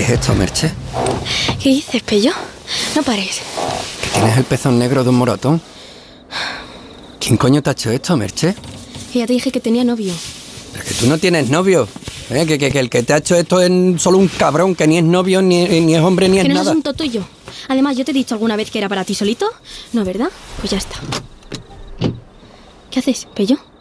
es esto, Merche? ¿Qué dices, Pello? No pares. ¿Que tienes el pezón negro de un moratón? ¿Quién coño te ha hecho esto, Merche? Que ya te dije que tenía novio. Pero que tú no tienes novio. Que el que te ha hecho esto es solo un cabrón, que ni es novio, ni es hombre, ni es Que no es nada. asunto tuyo. Además, ¿yo te he dicho alguna vez que era para ti solito? No, ¿verdad? Pues ya está. ¿Qué haces, Pello?